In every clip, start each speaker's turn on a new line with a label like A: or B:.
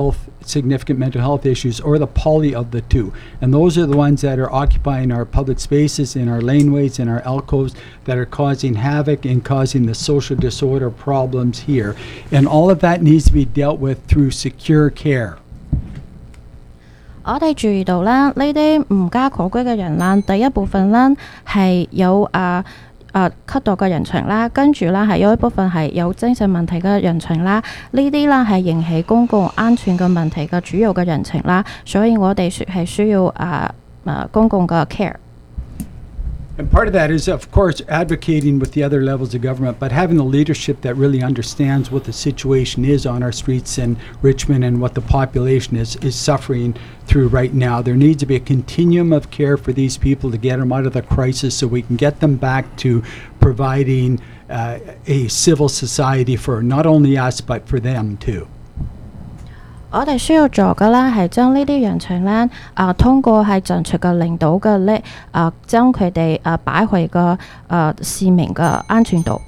A: significant mental health issues, or the poly of the two. And those are the ones that are occupying our public spaces, in our laneways, in our alcoves, that are causing havoc and causing the social disorder problems here. And all of that needs to be dealt with through secure care.
B: 我哋注意到啦，呢啲唔家可歸嘅人啦，第一部分啦係有吸毒嘅人群啦，跟住啦係有一部分係有精神問題嘅人群啦，呢啲啦係引起公共安全嘅問題嘅主要嘅人群啦，所以我哋係需要公共嘅 care。
A: And part of that is, of course, advocating with the other levels of government, but having the leadership that really understands what the situation is on our streets in Richmond and what the population is suffering through right now. There needs to be a continuum of care for these people to get them out of the crisis so we can get them back to providing a civil society for not only us, but for them too.
B: 我哋需要做嘅啦，係將呢啲人群咧，通過係正確嘅領導嘅力，將佢哋擺回個市民嘅安全度。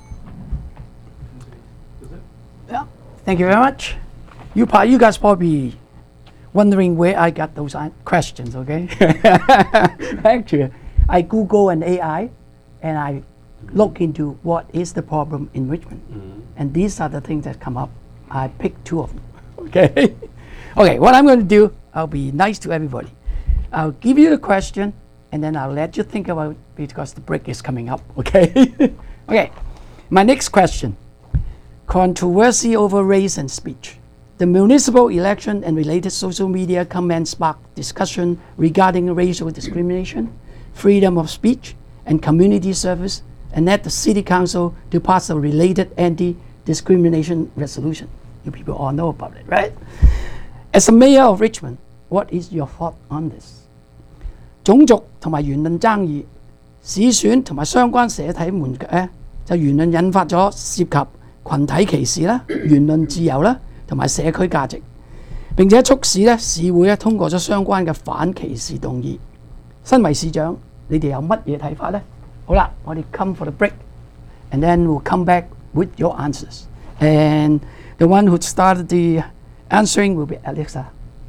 C: Yeah, thank you very much. You guys probably wondering where I got those questions, okay? Actually, I Google an AI, and I look into what is the problem in Richmond, and these are the things that come up. I picked two of them. Okay. Okay, what I'm going to do, I'll be nice to everybody. I'll give you the question, and then I'll let you think about it because the break is coming up, okay? Okay, my next question. Controversy over race and speech. The municipal election and related social media comments sparked discussion regarding racial discrimination, freedom of speech, and community service, and led the City Council to pass a related anti-discrimination resolution. You people all know about it, right? As a mayor of Richmond, what is your thought on this? 種族同埋言論爭議，市選同埋相關社體們嘅就言論引發咗涉及群體歧視啦、言論自由啦同埋社區價值，並且促使市會通過咗相關嘅反歧視動議。身為市長，你哋有乜嘢睇法呢？好啦，我哋 come for the break, and then we'll come back with your answers. And the one who started the answering will be Alexa.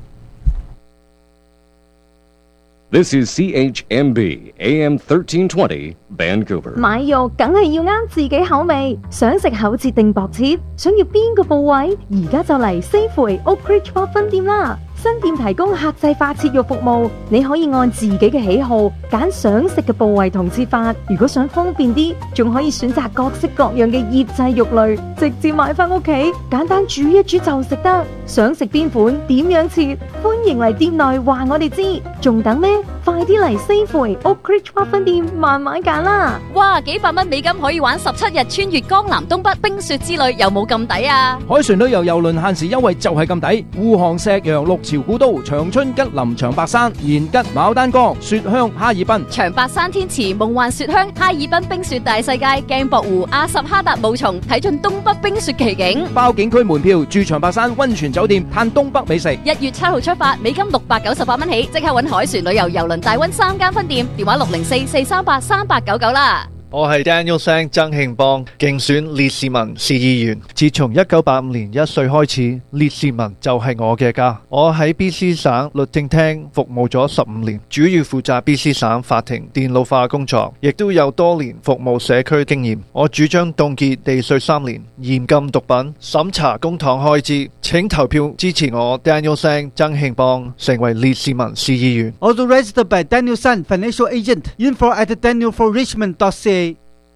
D: This is CHMB AM 1320 Vancouver.
E: 買肉梗係要啱自己口味，想食厚切定薄切，想要邊個部位，而家就嚟 Safeway Oakridge Park 分店啦。新店提供客製化切肉服務，你可以按自己嘅喜好揀想食嘅部位同切法。如果想方便啲，仲可以選擇各式各樣嘅醃製肉類，直接買返屋企，簡單煮一煮就食得。想食邊款，點樣切，歡迎嚟店內話我哋知。仲等咩？快啲嚟 Safeway Oakridge Park 分店慢慢揀啦！
F: 哇，幾百蚊美金可以玩17日穿越江南東北冰雪之旅，有冇咁抵啊？
G: 海船旅遊郵輪限時優惠就係咁抵，護航石洋六潮古都、長春吉林長白山、延吉牡丹江、雪鄉哈爾濱、
F: 長白山天池、夢幻雪鄉、哈爾濱冰雪大世界、鏡泊湖、阿什哈達霧叢，睇盡東北冰雪奇景。
G: 包景區門票，住長白山溫泉酒店，嘆東北美食。
F: 1月7號出發，美金698蚊起，即刻揾海船旅遊郵輪大溫3間分店，電話604-438-3899啦。
H: 我係 Daniel Sang 曾慶邦，競選列士文市議員。自從1985年1歲開始，列士文就係我嘅家。我喺 BC 省律政廳服務咗15年，主要負責 BC 省法庭電腦化工作，亦都有多年服務社區經驗。我主張凍結地稅3年，嚴禁毒品，審查公帑開支。請投票支持我 Daniel Sang 曾慶邦成為列士文市議員。
I: Authorized by Daniel Sang Financial Agent. Info at danielforrichmond.ca。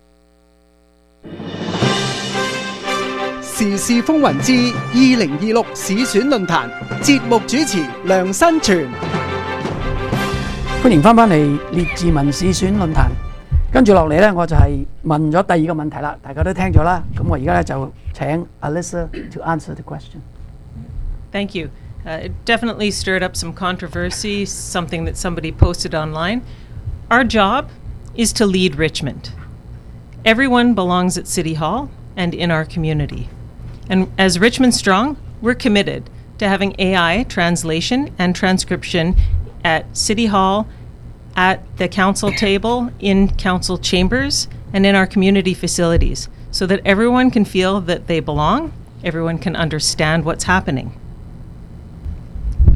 I: 時事風雲之2026市選論壇，節目主持梁新全。
C: 歡迎翻嚟列治文市選論壇。跟住落嚟呢，我就係問咗第二個問題啦，大家都聽咗啦。咁我而家呢就請 Alyssa to answer the question.
J: Thank you. It definitely stirred up some controversy, something that somebody posted online. Our job is to lead Richmond. Everyone belongs at City Hall and in our community. And as Richmond Strong, we're committed to having AI translation and transcription at City Hall, at the council table, in council chambers, and in our community facilities, so that everyone can feel that they belong, everyone can understand what's happening.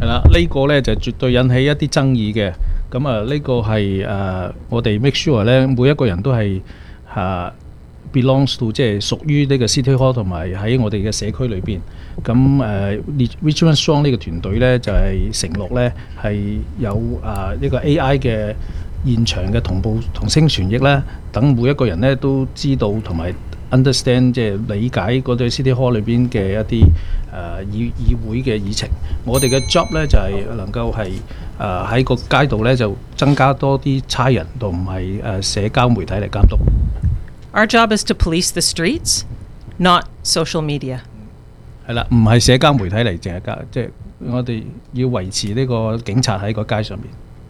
K: 係啦，呢個咧就絕對引起一啲爭議嘅。咁啊，呢個係我哋 make sure 咧，每一個人都係belongs to 即係屬於呢個 City Hall 同埋喺我哋嘅社區裏邊。咁Richmond Strong 呢個團隊咧就係承諾咧係有呢個 AI 嘅現場嘅同步同聲傳譯咧，等每一個人咧都知道同埋 understand 即係理解嗰對 City Hall 裏邊嘅一啲議會嘅議程。我哋嘅 job 咧就係能夠係喺個街道咧就增加多啲差人同埋社交媒體嚟監督。
J: Our job is to police the streets, not social media.
K: 係啦，唔係社交媒體嚟，淨係即係我哋要維持呢個警察喺個街上面。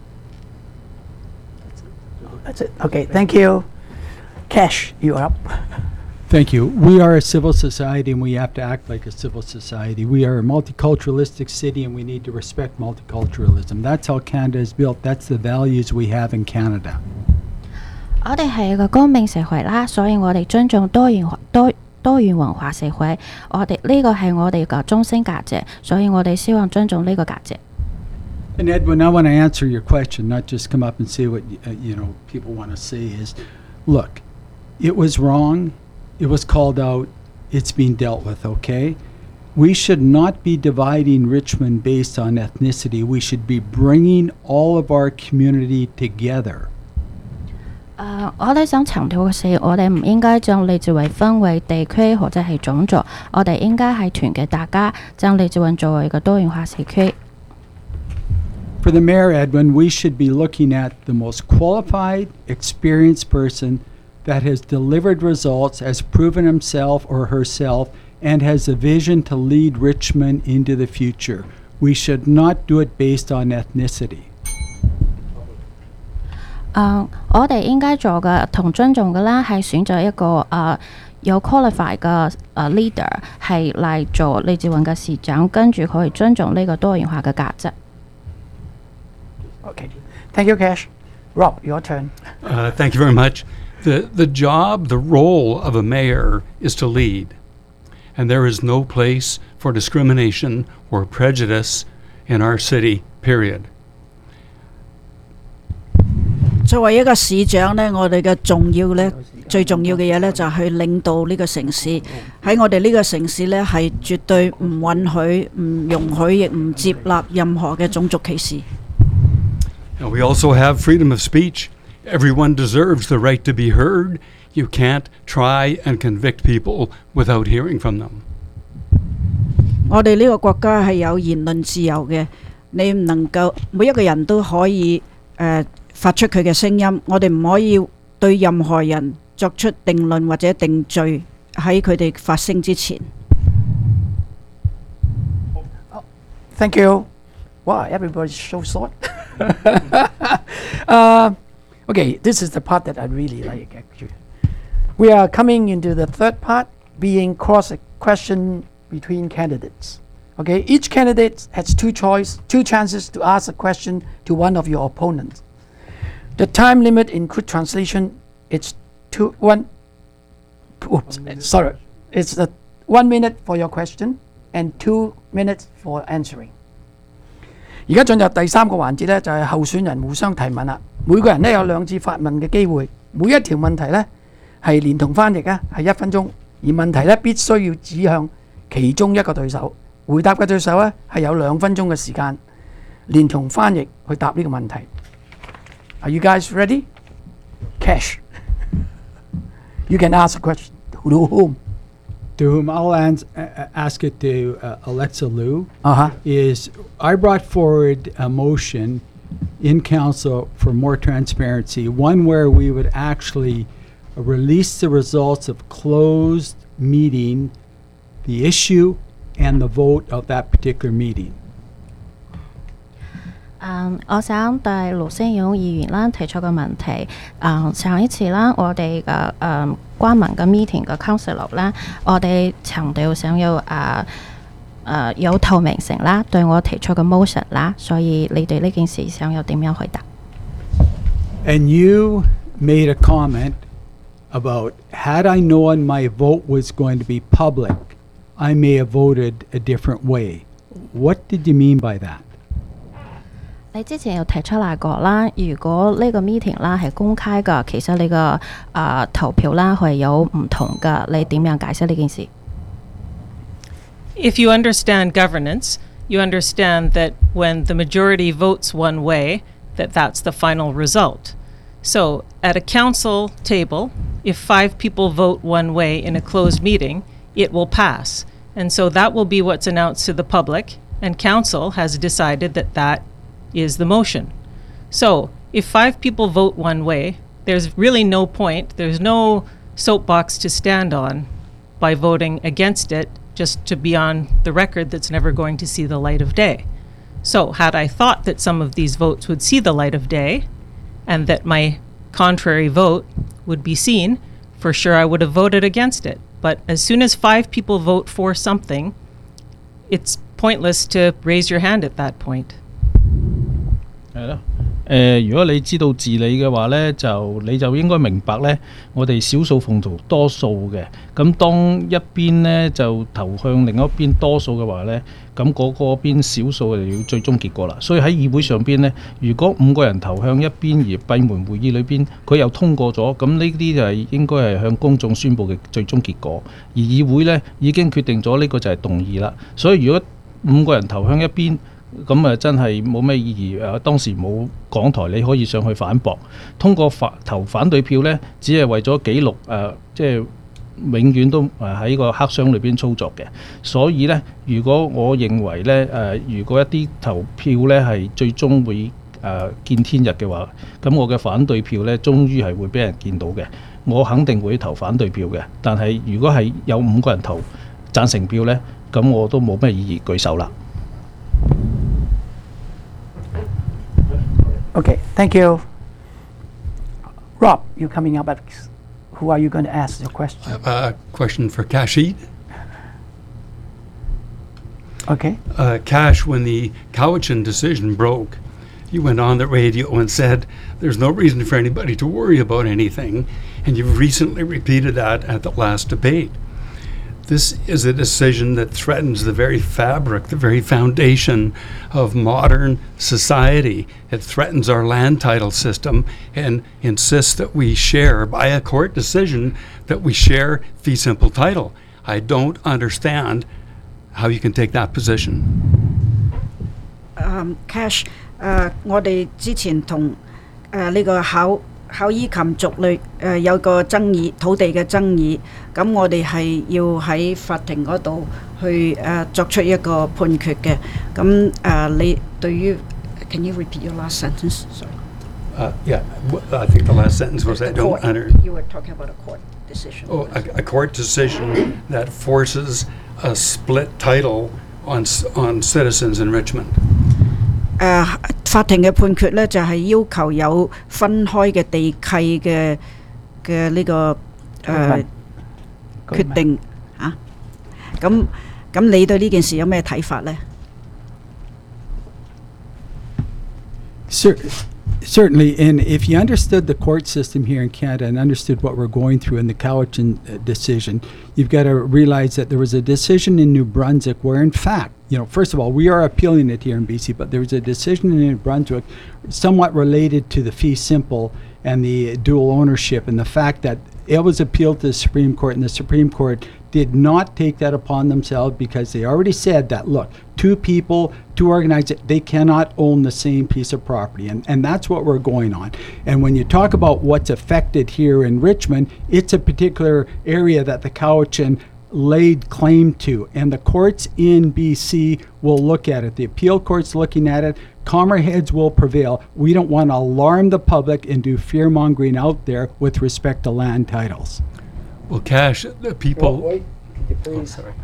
C: That's it. Okay, thank you. Cash, you are up.
A: Thank you. We are a civil society and we have to act like a civil society. We are a multiculturalistic city and we need to respect multiculturalism. That's how Canada is built. That's the values we have in Canada.
B: 我哋係個公民社會啦，所以我哋尊重多元文化社會。我哋呢個係我哋嘅中心價值，所以我哋希望尊重呢個價值。
A: And Edwin, I want to answer your question, not just come up and say what people want to say. Is look, it was wrong. It was called out. It's being dealt with. Okay, we should not be dividing Richmond based on ethnicity. We should be bringing all of our community together.
B: 我哋想強調嘅是，我哋唔應該將利智圍分為地區或者係種族，我哋應該係團結大家，將利智圍作為一個多元化社區。
A: For the mayor, Edwin, we should be looking at the most qualified, experienced person that has delivered results, has proven himself or herself, and has a vision to lead Richmond into the future. We should not do it based on ethnicity.
B: 我哋應該做嘅同尊重嘅啦，係選擇一個有 qualified 嘅leader 係嚟做利智圍嘅市長，跟住佢尊重呢個多元化嘅價值。
C: Okay, thank you, Cash. Rob, your turn.
L: Thank you very much. The job, the role of a mayor is to lead, and there is no place for discrimination or prejudice in our city, period.
M: 作為一個市長呢，我哋嘅最重要嘅嘢呢，就係去領導呢個城市。喺我哋呢個城市呢，係絕對唔允許、唔容許，亦唔接納任何嘅種族歧視。
L: We also have freedom of speech. Everyone deserves the right to be heard. You can't try and convict people without hearing from them.
M: 我哋呢個國家係有言論自由嘅，你唔能夠每一個人都可以發出佢嘅聲音，我哋唔可以對任何人作出定論或者定罪喺佢哋發聲之前。
C: Thank you. Wow, everybody's so short. Okay, this is the part that I really like actually. We are coming into the third part, being cross-question between candidates. Okay, each candidate has two chances to ask a question to one of your opponents. The time limit in quick translation, it's 1 minute for your question and 2 minutes for answering. 而家進入第三個環節呢，就係候選人互相提問啦。每個人呢有2次發問嘅機會，每一條問題呢係連同翻譯係1分鐘，而問題呢必須要指向其中一個對手。回答嘅對手呢係有2分鐘嘅時間，連同翻譯去答呢個問題。Are you guys ready? Cash. You can ask a question. To whom?
A: To whom I'll ask it to Alexa Liu.
C: Is
A: I brought forward a motion in council for more transparency, one where we would actually release the results of closed meeting, the issue, and the vote of that particular meeting.
B: 我想對盧星勇議員啦提出個問題。上一次啦，我哋嘅關民嘅 meeting 嘅 council 啦，我哋強調想要有透明性啦，對我提出個 motion 啦，所以你對呢件事想要點樣回答
A: ？And you made a comment about had I known my vote was going to be public, I may have voted a different way. What did you mean by that?
B: 你之前有提出嚟過啦，如果呢個 meeting 啦係公開㗎，其實你個投票啦係有唔同㗎，你點樣解釋呢件事？
J: If you understand governance, you understand that when the majority votes one way, that's the final result. So at a council table, if 5 people vote one way in a closed meeting, it will pass. And so that will be what's announced to the public, and council has decided that is the motion. So if 5 people vote one way, there's really no point, there's no soapbox to stand on by voting against it, just to be on the record that's never going to see the light of day. So had I thought that some of these votes would see the light of day, and that my contrary vote would be seen, for sure I would have voted against it. But as soon as 5 people vote for something, it's pointless to raise your hand at that point.
K: 係咯。如果你知道治理嘅話呢，你就應該明白呢，我哋少數奉圖多數嘅。咁當一邊呢就投向另一邊多數嘅話呢，咁嗰邊少數就要最終結果啦。所以喺議會上邊呢，如果5個人投向一邊而閉門會議裏邊佢又通過咗，咁呢啲就係應該係向公眾宣佈嘅最終結果。而議會呢已經決定咗呢個就係動議啦。所以如果5個人投向一邊，咁啊真係冇咩意義。當時冇講台你可以上去反駁，通過投反對票呢，只係為咗記錄即係永遠都喺個黑箱裏邊操作嘅。所以呢，如果我認為呢，如果一啲投票呢係最終會見天日嘅話，咁我嘅反對票呢，終於係會俾人見到嘅。我肯定會投反對票嘅。但係如果係有5個人投贊成票呢，咁我都冇咩意義舉手啦。
C: Okay, thank you. Rob, you coming up. Who are you going to ask your question?
L: I have a question for Kashid.
C: Okay.
L: Cash, when the Cowichan decision broke, you went on the radio and said there's no reason for anybody to worry about anything, and you've recently repeated that at the last debate. This is a decision that threatens the very fabric, the very foundation of modern society. It threatens our land title system and insists that we share, by a court decision, that we share fee simple title. I don't understand how you can take that position.
M: Cash, 我哋之前同呢個考依琴族類有個爭議，土地嘅爭議，咁我哋係要喺法庭嗰度去作出一個判決嘅。咁你對於 Can you repeat your last sentence? Sorry.
L: Yeah, I think the last sentence was I don't understand.
M: You were talking about a court decision.
L: Oh, a court decision that forces a split title on citizens in Richmond.
M: 法庭嘅判決呢，就係要求有分開嘅地契嘅呢個決定嚇。咁你對呢件事有咩睇法呢？
A: Certainly, and if you understood the court system here in Canada and understood what we're going through in the Cowichan decision, you've got to realize that there was a decision in New Brunswick where, in fact, first of all, we are appealing it here in BC, but there was a decision in New Brunswick somewhat related to the fee simple and the dual ownership, and the fact that it was appealed to the Supreme Court, and the Supreme Court did not take that upon themselves because they already said that, look, 2 people, 2 organizations, they cannot own the same piece of property. And that's what we're going on. And when you talk about what's affected here in Richmond, it's a particular area that the Cowichan laid claim to. And the courts in BC will look at it. The appeal court's looking at it. Calmer heads will prevail. We don't want to alarm the public and do fear-mongering out there with respect to land titles.
L: Well, Cash, the people...
C: Wait, could you please...
L: sorry.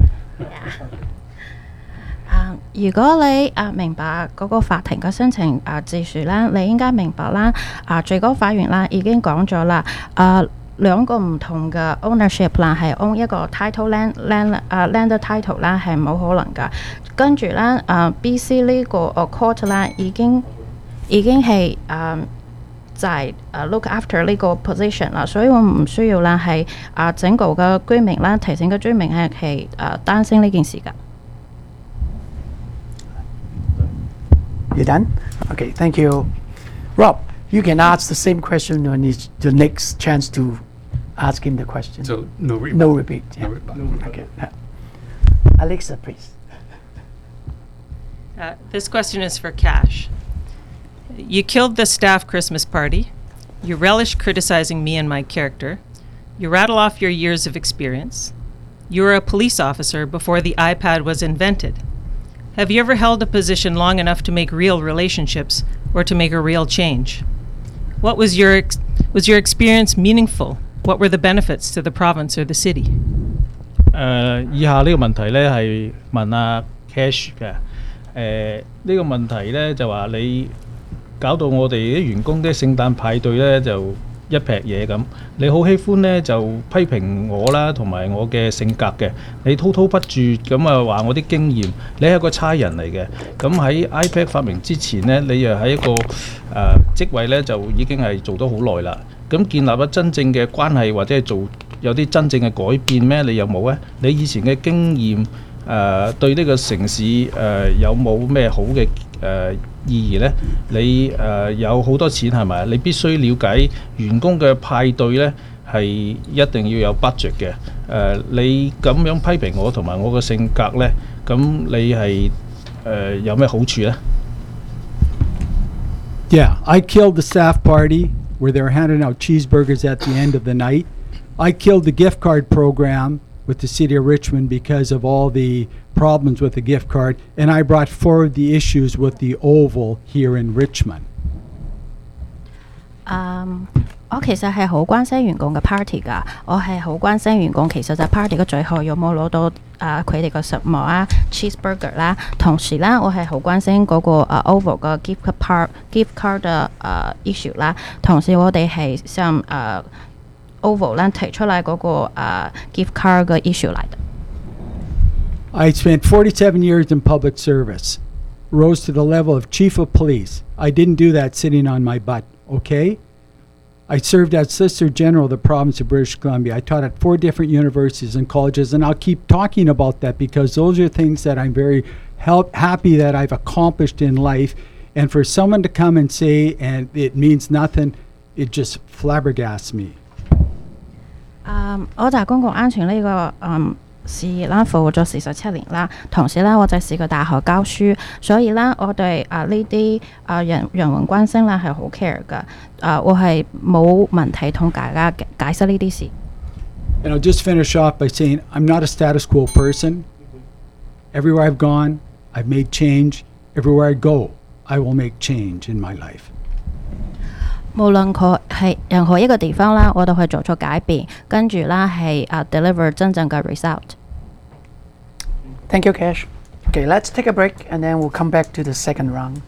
B: 如果你明白嗰個法庭嘅申請自述啦，你應該明白啦。最高法院啦已經講咗啦，兩個唔同嘅 ownership 啦，係 own 一個 title land title 啦，係冇可能㗎。跟住啦，BC 呢個court 啦已經係就係look after 呢個 position 啦，所以我唔需要啦係整個嘅居民啦，提醒嘅居民係擔心呢件事㗎。
C: You done? Okay, thank you. Rob, you can ask the same question when it's the next chance to ask him the question.
L: So no repeat.
C: No repeat. Yeah.
L: No repeat.
C: Okay. Alexa, please.
J: This question is for Cash. You killed the staff Christmas party. You relish criticizing me and my character. You rattle off your years of experience. You were a police officer before the iPad was invented. Have you ever held a position long enough to make real relationships or to make a real change? What was your experience meaningful? What were the benefits to the province or the city?
K: 以下呢個問題呢係問阿 Cash 嘅。呢個問題呢就話你搞到我哋啲員工啲聖誕派對呢就一劈嘢咁，你好喜歡呢就批評我啦，同埋我嘅性格嘅，你滔滔不絕咁啊話我啲經驗，你係一個差人嚟嘅。咁喺 iPad 發明之前呢，你又喺一個職位呢就已經係做得好耐啦。咁建立咗真正嘅關係或者係做有啲真正嘅改變咩？你有冇呢？你以前嘅經驗對呢個城市有冇咩好嘅意義呢？你有好多錢係咪？你必須了解員工嘅派對呢係一定要有 budget 嘅。你咁樣批評我同埋我嘅性格呢，咁你係有咩好處呢？
A: Yeah, I killed the staff party where they were handing out cheeseburgers at the end of the night. I killed the gift card program with the city of Richmond because of all the problems with the gift card, and I brought forward the issues with the Oval here in Richmond.
B: 我其實係好關心員工嘅 party 㗎，我係好關心員工其實就 party 嘅最後有冇攞到佢哋個實物啊 cheeseburger 啦，同時啦我係好關心嗰個Oval 嘅 gift card 嘅issue 啦，同時我哋係向Oval 啦提出嚟嗰個gift card 嘅 issue 嚟嘅。
A: I spent 47 years in public service, rose to the level of chief of police. I didn't do that sitting on my butt, okay? I served as Solicitor General of the province of British Columbia. I taught at 4 different universities and colleges, and I'll keep talking about that because those are things that I'm very happy that I've accomplished in life. And for someone to come and say, and it means nothing, it just flabbergasts me.
B: 我就係公共安全呢個事業啦，服務咗47年啦，同時咧我就試過大學教書，所以咧我對呢啲人員關心咧係好 care 噶，我係冇問題同大家解釋呢啲事。
A: And I'll just finish off by saying I'm not a status quo person. Everywhere I've gone, I've made change. Everywhere I go, I will make change in my life.
B: 無論佢係任何一個地方啦，我都係做出改變，跟住啦係deliver 真正嘅 result。
C: Thank you, Cash. Okay, let's take a break and then we'll come back to the second round.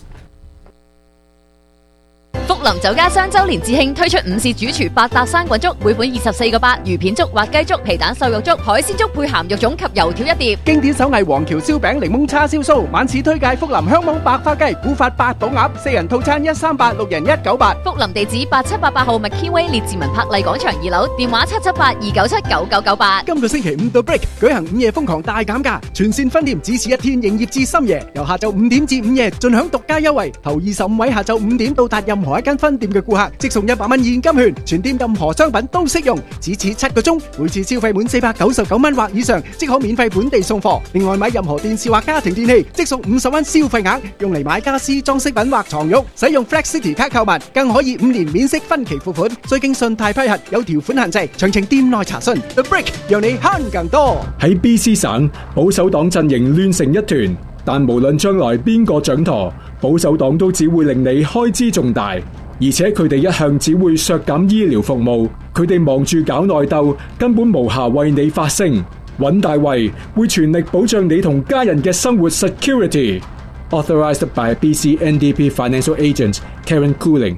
F: 福林酒家雙週年致慶推出午市主廚8搭生滾粥，每本24個8，魚片粥、滑雞粥、皮蛋瘦肉粥、海鮮粥配鹹肉粽及油條一碟。
N: 經典手藝黃橋燒餅、檸檬叉燒酥，晚市推介福林香網白花雞、古法八寶鴨，4人套餐138，6人198。
F: 福林地址8788號 McKinway 列治文柏麗廣場2樓，電話778-297-9998。
N: 今個星期5到 Break 舉行午夜瘋狂大減價，全線分店只此一天，營業至深夜，由下晝5點至午夜，盡享獨家優惠。頭25位下晝5點到達任何一間分店嘅顧客，即送100蚊現金券，全店任何商品都適用，只此7個鐘，每次消費滿499蚊或以上，即可免費本地送貨。另外買任何電視或家庭電器，即送50蚊消費額，用嚟買家私、裝飾品或床褥。使用 Flex City 卡購物，更可以5年免息分期付款，需經信貸批核，有條款限制，詳情店內查詢。The Break 讓你慳更多。
O: 喺 BC 省，保守黨陣營亂成一團，但無論將來邊個掌舵，保守黨都只會令你開支重大。而且佢哋一向只會削減醫療服務，佢哋忙住搞內鬥，根本無暇為你發聲。尹大衛會全力保障你同家人嘅生活 security。Authorized by BC NDP Financial Agent Karen Cooling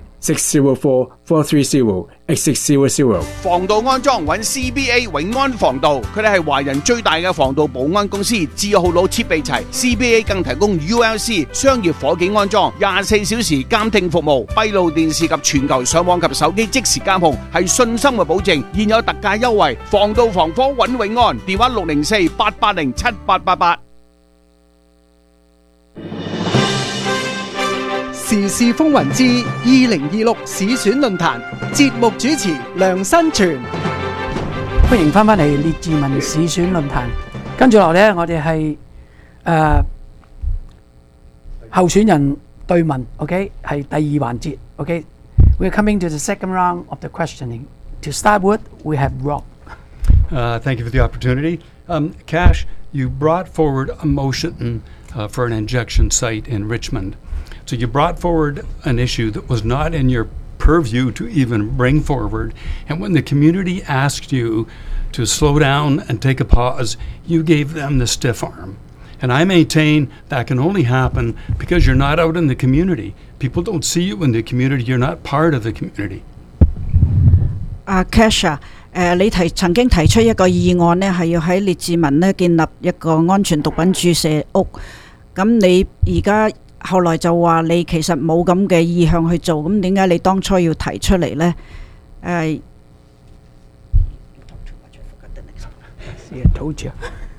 O: 604-430-X600。
P: 防盜安裝揾 CBA 永安防盜，佢哋係華人最大嘅防盜保安公司，字號佬設備齊 ，CBA 更提供 ULC 商業伙計安裝，24小時監聽服務，閉路電視及全球上網及手機即時監控，係信心嘅保證。現有特價優惠，防盜防火揾永安，電話604-880-7888。
I: 時事風雲之2026市選論壇，節目主持梁新全。
C: 歡迎翻嚟列治文市選論壇。跟住落嚟咧，我哋係候選人對問 ，OK， 係第二環節 ，OK。We're coming to the second round of the questioning. To start with, we have Rob.
L: Thank you for the opportunity. Cash, you brought forward a motion for an injection site in Richmond. So you brought forward an issue that was not in your purview to even bring forward. And when the community asked you to slow down and take a pause, you gave them the stiff arm. And I maintain that can only happen because you're not out in the community. People don't see you in the community. You're not part of the community.
M: Cash 你曾經提出一個議案呢，係要喺列治文呢建立一個安全毒品注射屋。咁你而家後來就話你其實冇咁嘅意向去做，咁點解你當初要提出嚟呢？I
C: told you.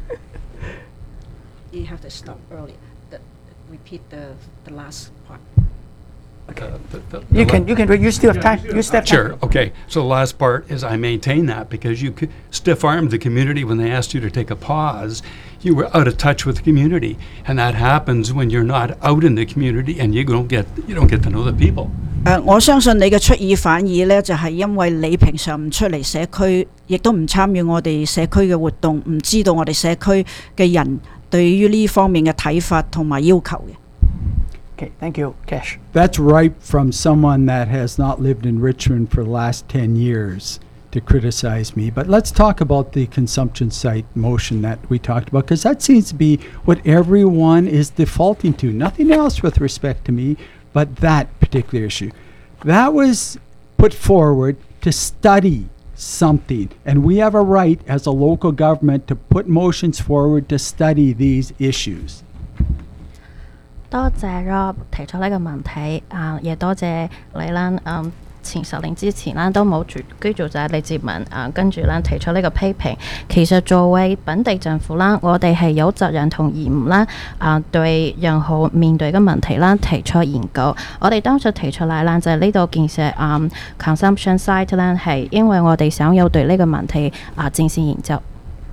M: You have to stop early. Repeat the last part.
L: Okay.
C: You still have time. You still have time.
L: Sure. Okay. So the last part is I maintain that because you stiff-armed the community when they asked you to take a pause. You were out of touch with the community, and that happens when you're not out in the community and you don't get to know the people.
M: 我相信你嘅出爾反爾呢，就係因為你平常唔出嚟社區，亦都唔參與我哋社區嘅活動，唔知道我哋社區嘅人對於呢方面嘅睇法同埋要求嘅。
C: Okay, thank you, Cash.
A: That's right from someone that has not lived in Richmond for the last 10 years to criticize me. But let's talk about the consumption site motion that we talked about, because that seems to be what everyone is defaulting to. Nothing else with respect to me, but that particular issue. That was put forward to study something, and we have a right as a local government to put motions forward to study these issues.
B: 多謝 Rob 提出呢個問題，亦多謝你啦。前10年之前啦，都冇居住喺列治文，跟住啦提出呢個批評。其實作為本地政府啦，我哋係有責任同義務啦，對任何面對嘅問題啦提出研究。我哋當初提出嚟啦，就係呢度建設consumption site 啦，係因為我哋想要對呢個問題進行研究。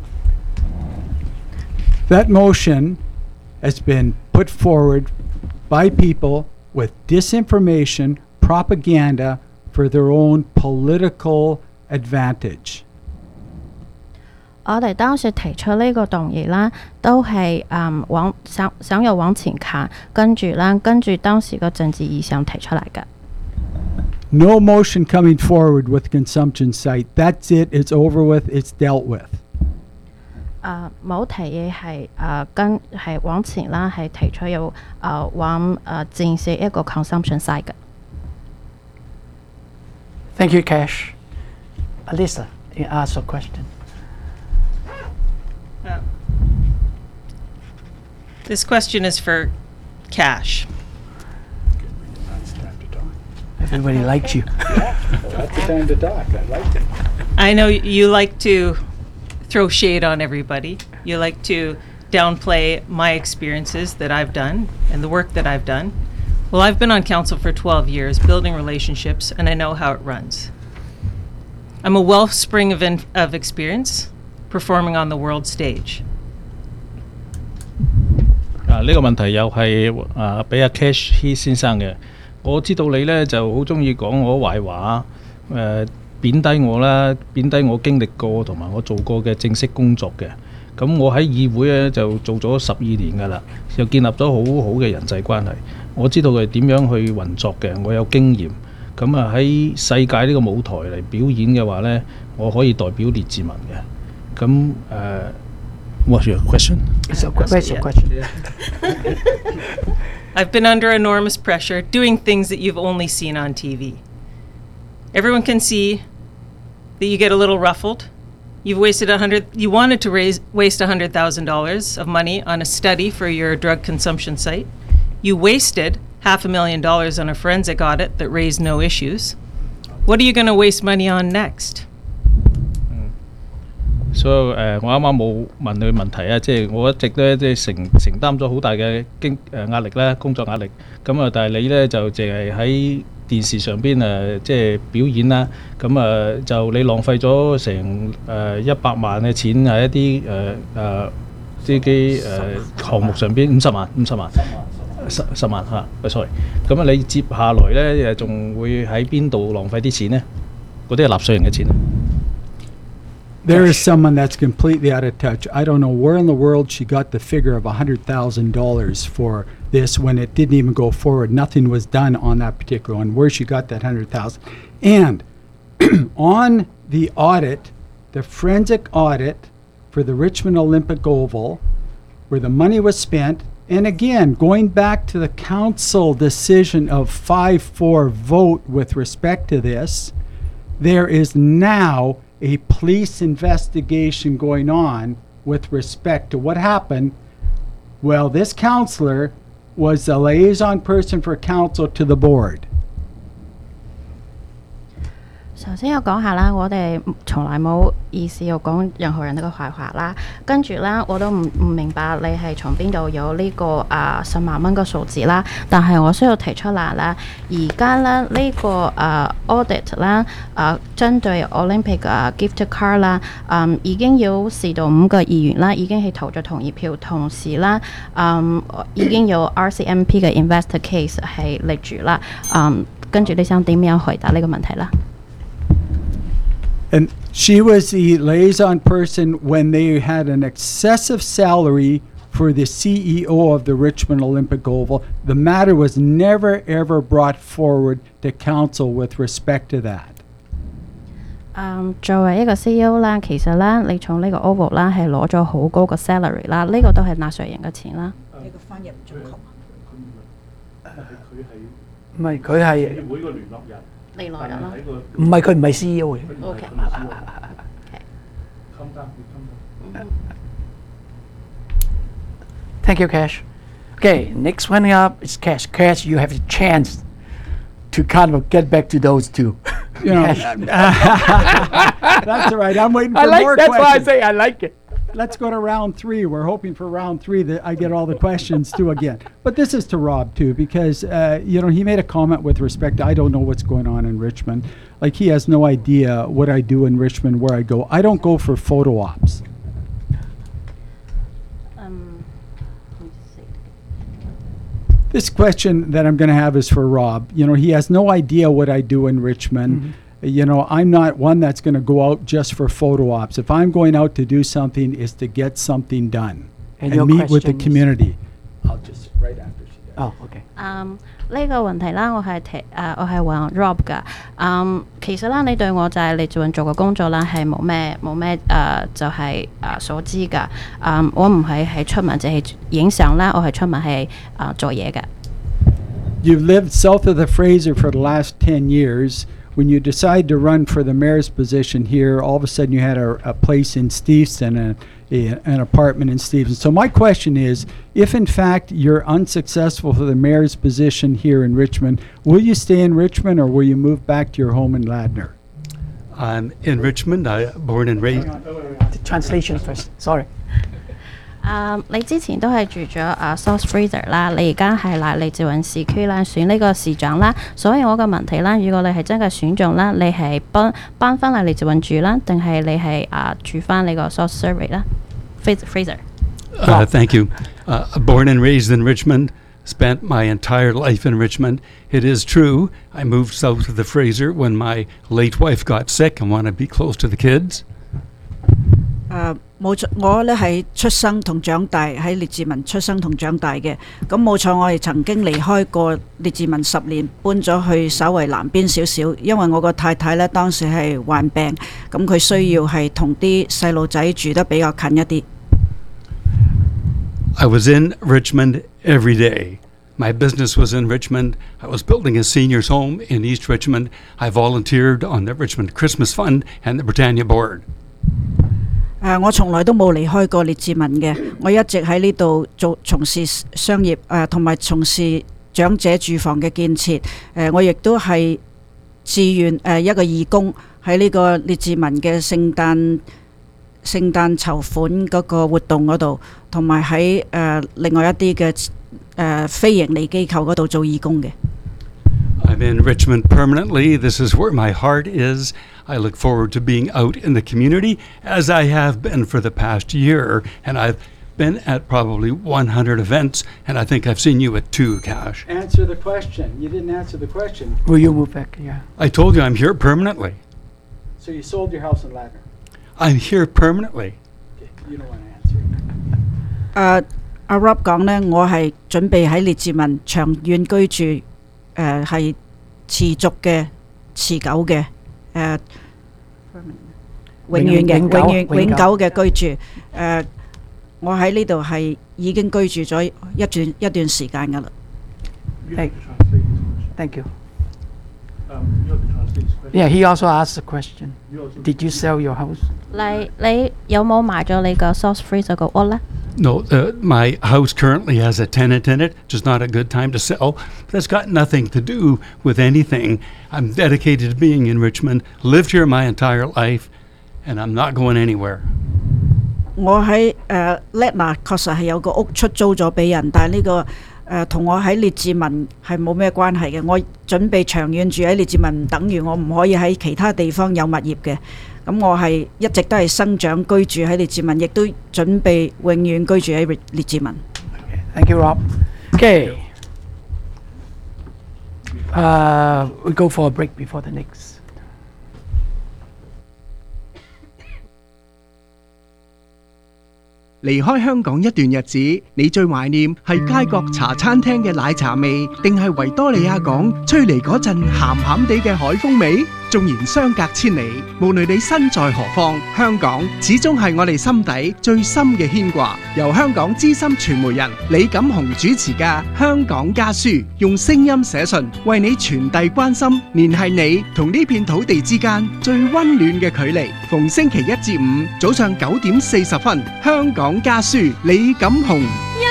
A: That motion has been put forward by people with disinformation, propaganda for their own political advantage.
B: 我哋當時提出呢個動議啦，都係想要往前看，跟住當時個政治意向提出嚟嘅。
A: No motion coming forward with consumption site. That's it. It's over with. It's dealt with. 冇提議係往前啦，係提出要往建設一個 consumption site 嘅。
C: Thank you, Cash. Alyssa, you ask a question.
J: This question is for Cash.
C: Everybody likes you.
A: That's the time to talk. I like it.
J: I know you like to throw shade on everybody. You like to downplay my experiences that I've done and the work that I've done. Well, I've been on council for 12 years, building relationships, and I know how it runs. I'm a wellspring of experience performing on the world stage.
K: 呢個問題又係俾阿 Cash He 先生嘅。我知道你呢就好中意講我壞話，貶低我啦，貶低我經歷過同埋我做過嘅正式工作嘅。咁我喺議會咧就做咗12年㗎啦，又建立咗好好嘅人際關係。我知道佢點樣去運作嘅，我有經驗。咁喺世界呢個舞台嚟表演嘅話呢，我可以代表列治文嘅。咁What's your question?
C: What's your question?
J: I've been under enormous pressure doing things that you've only seen on TV. Everyone can see that you get a little ruffled. You wanted to waste $100,000 of money on a study for your drug consumption site. You wasted $500,000 on a forensic audit that raised no issues. What are you going to waste money on next?
K: 所以我啱啱冇問佢問題啊，即係我一直咧即係承擔咗好大嘅壓力啦，工作壓力。咁啊，但係你咧就淨係喺電視上邊即係表演啦。咁啊，就你浪費咗成100萬嘅錢喺一啲啲項目上邊50萬10萬嚇，sorry。咁啊，你接下來咧仲會喺邊度浪費啲錢呢？嗰啲係納稅人嘅錢。
A: There is someone that's completely out of touch. I don't know where in the world she got the figure of $100,000 for this when it didn't even go forward. Nothing was done on that particular one. Where she got that $100,000, and on the audit, the forensic audit for the Richmond Olympic Oval, where the money was spent, and again going back to the council decision of 5-4 vote with respect to this, there is now a police investigation going on with respect to what happened. Well, this counselor was the liaison person for council to the board.
B: 首先我講下啦，我哋從來冇意思要講任何人嘅壞話啦。跟住咧，我都唔明白你係從邊度有呢個10萬蚊嘅數字啦。但係我需要提出嚟咧，而家咧呢個audit 啦，針對 Olympic gift card 啦，已經有4到5個議員啦，已經係投咗同意票，同時啦，已經有 RCMP 嘅 investor case 係立住啦。跟住你想點樣回答呢個問題啦？
A: And she was the liaison person when they had an excessive salary for the CEO of the Richmond Olympic Oval. The matter was never ever brought forward to council with respect to that.
B: 作為一個 CEO 啦，其實啦，你從呢個 Oval 啦係攞咗好高個 salary 啦，呢個都係納稅人嘅錢啦。
M: 呢個翻譯唔準確。
C: 唔係佢係
K: 協會個聯絡人。
B: 利來人咯，
C: 唔係佢唔係 CEO 嘅。
B: OK。
C: Thank you, Cash. Okay, next one up is Cash. Cash, you have a chance to kind of get back to those two.
A: You know, that's all right. I'm waiting for more questions.
C: That's why I say I like it.
A: Let's go to round 3. We're hoping for round 3 that I get all the questions too again. But this is to Rob too, because you know, he made a comment with respect to, I don't know what's going on in Richmond. Like, he has no idea what I do in Richmond, where I go. I don't go for photo ops. This question that I'm going to have is for Rob. You know, he has no idea what I do in Richmond. Mm-hmm. You know, I'm not one that's going to go out just for photo ops. If I'm going out to do something, is to get something done and meet with the community. I'll just right after she does.
C: Oh, okay.
B: 呢個問題啦，我係問 Rob 噶。其實啦，你對我就係你做嘅工作啦，係冇咩就係所知噶。我唔係出門就係影相啦，我係出門係做嘢嘅。
A: You've lived south of the Fraser for the last 10 years. When you decide to run for the mayor's position here, all of a sudden you had a place in Steveston, an apartment in Steveston. So my question is, if in fact you're unsuccessful for the mayor's position here in Richmond, will you stay in Richmond or will you move back to your home in Ladner?
L: I'm in Richmond. I born and raised.
C: The translation first. Sorry.
B: 你之前都係住咗South Fraser 啦，你而家係嚟自雲市區啦，選呢個市長啦，所以我嘅問題啦，如果你係真係選中啦，你係搬翻嚟自雲住啦，定係你係住翻你個 South Surrey 啦 ？Fraser。
L: Thank you. Born and raised in Richmond. Spent my entire life in Richmond. It is true, I moved south of the Fraser when my late wife got sick and wanted to be close to the kids.
M: 冇錯，我咧係出生同長大喺列治文出生同長大嘅。咁冇錯，我係曾經離開過列治文10年，搬咗去稍為南邊少少，因為我個太太咧當時係患病，咁佢需要係同啲細路仔住得比較近一啲。
L: I was in Richmond every day. My business was in Richmond. I was building a seniors' home in East Richmond. I volunteered on the Richmond Christmas Fund and the Britannia Board.
M: 我從來都冇離開過列治文嘅，我一直喺呢度從事商業同埋從事長者住房嘅建設。我亦都係志願一個義工喺呢個列治文嘅聖誕聖誕籌款嗰個活動嗰度，同埋喺另外一啲嘅非營利機構嗰度做義工嘅。
L: I'm in Richmond permanently. This is where my heart is. I look forward to being out in the community as I have been for the past year, and I've been at probably 100 events, and I think I've seen you at 2, Cash.
A: Answer the question. You didn't answer the question.
C: Will you move back? Yeah.
L: I told you I'm here permanently.
A: So you sold your house in Ladner.
L: I'm here permanently.
A: Okay, you don't want to answer.
M: 阿 Rob 講呢，我係準備喺列治文長遠居住，係持續嘅、持久嘅，永遠嘅、永久嘅居住。我喺呢度係已經居住咗一段時間㗎啦。
C: Thank you. Yeah, he also asked the question. Did you sell your house?
B: 你有冇賣咗你個 Source Freezer 個屋呢？
L: No, my house currently has a tenant in it, which is not a good time to sell. But it's got nothing to do with anything. I'm dedicated to being in Richmond, lived here my entire life, and I'm not going anywhere.
M: 我喺Ladner 確實係有個屋出租咗俾人，但係呢個同我喺列治文係冇咩關係嘅。我準備長遠住喺列治文，唔等於我唔可以喺其他地方有物業嘅。咁我係一直都係生長居住喺列治文，亦都準備永遠居住喺列治文。
C: Thank you, Rob. Okay. We go for a break before the next.
N: 離開香港一段日子，你最懷念係街角茶餐廳嘅奶茶味，定係維多利亞港吹嚟嗰陣鹹鹹地嘅海風味？縱然相隔千里，無論你身在何方，香港始終係我哋心底最深嘅牽掛。由香港資深傳媒人李錦雄主持嘅《香港家書》，用聲音寫信，為你傳遞關心，聯繫你同呢片土地之間最溫暖嘅距離。逢星期1至5早上9點40分，《香港家書》李錦雄。